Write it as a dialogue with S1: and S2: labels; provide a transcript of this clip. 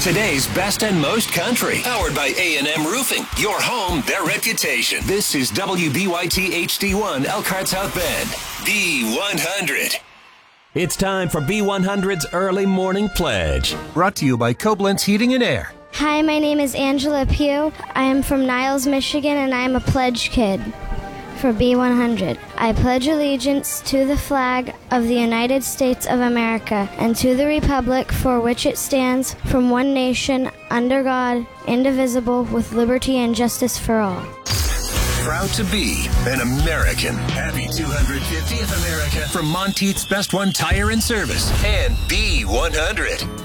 S1: Today's best and most country. Powered by A&M Roofing. Your home, their reputation. This is WBYT HD1 Elkhart South Bend. B100. It's time for B100's Early Morning Pledge. Brought to you by Koblenz Heating and Air.
S2: Hi, my name is Angela Pugh. I am from Niles, Michigan, and I am a pledge kid for B100. I pledge allegiance to the flag of the United States of America and to the republic for which it stands, from one nation, under God, indivisible, with liberty and justice for all.
S1: Proud to be an American. Happy 250th America from Monteith's Best One Tire and Service and B100.